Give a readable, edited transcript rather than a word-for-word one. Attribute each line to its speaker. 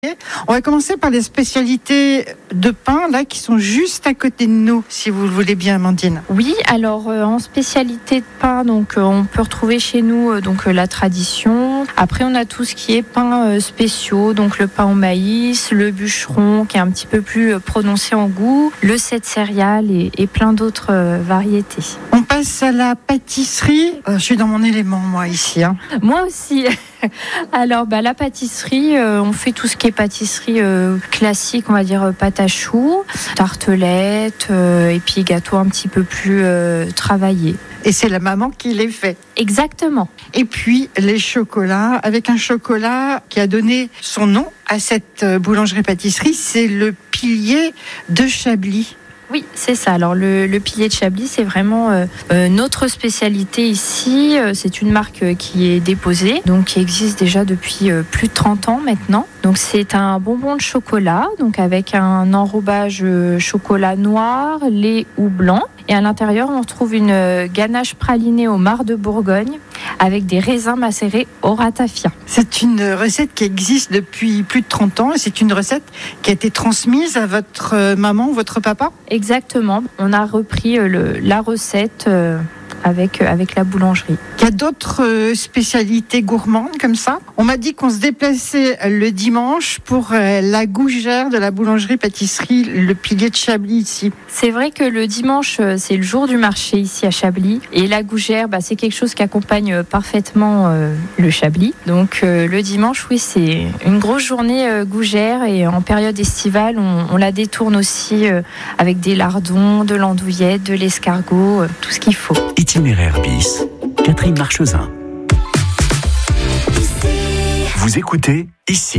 Speaker 1: On va commencer par les spécialités de pain là qui sont juste à côté de nous, si vous le voulez bien, Amandine.
Speaker 2: Oui, alors en spécialité de pain, donc on peut retrouver chez nous la tradition. Après, on a tout ce qui est pain spéciaux, donc le pain au maïs, le bûcheron qui est un petit peu plus prononcé en goût, le 7 céréales et plein d'autres variétés.
Speaker 1: On passe à la pâtisserie. Je suis dans mon élément moi ici.
Speaker 2: Moi aussi. Alors la pâtisserie, on fait tout ce qui est pâtisserie classique, on va dire pâte à choux, tartelettes et puis gâteaux un petit peu plus travaillés.
Speaker 1: Et c'est la maman qui les fait.
Speaker 2: Exactement.
Speaker 1: Et puis les chocolats, avec un chocolat qui a donné son nom à cette boulangerie-pâtisserie, c'est le Pilier de Chablis.
Speaker 2: Oui, c'est ça. Alors le Pilier de Chablis, c'est vraiment notre spécialité ici. C'est une marque qui est déposée, donc qui existe déjà depuis plus de 30 ans maintenant. Donc c'est un bonbon de chocolat, donc avec un enrobage chocolat noir, lait ou blanc. Et à l'intérieur, on retrouve une ganache pralinée au marc de Bourgogne avec des raisins macérés au ratafia.
Speaker 1: C'est une recette qui existe depuis plus de 30 ans et c'est une recette qui a été transmise à votre maman ou votre papa ?
Speaker 2: Exactement. On a repris la recette avec la boulangerie.
Speaker 1: Il y a d'autres spécialités gourmandes comme ça. On m'a dit qu'on se déplaçait le dimanche pour la gougère de la boulangerie-pâtisserie Le Pilier de Chablis ici.
Speaker 2: C'est vrai que le dimanche, c'est le jour du marché ici à Chablis. Et la gougère, c'est quelque chose qui accompagne parfaitement le Chablis. Donc le dimanche, oui, c'est une grosse journée gougère. Et en période estivale, on la détourne aussi avec des lardons, de l'andouillette, de l'escargot, tout ce qu'il faut.
Speaker 3: Itinéraire bis, Catherine Marchesin. Vous écoutez ici.